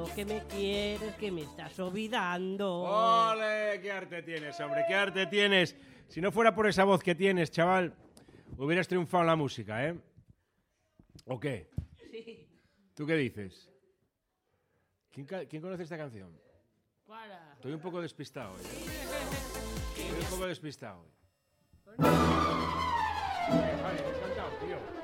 Que me quieres, que me estás olvidando. ¡Ole! ¡Qué arte tienes, hombre! ¡Qué arte tienes! Si no fuera por esa voz que tienes, chaval, hubieras triunfado en la música, ¿eh? ¿O qué? Sí. ¿Tú qué dices? ¿Quién conoce esta canción? Para. Estoy un poco despistado hoy. Estoy un poco despistado hoy. Vale, me he encantado, tío.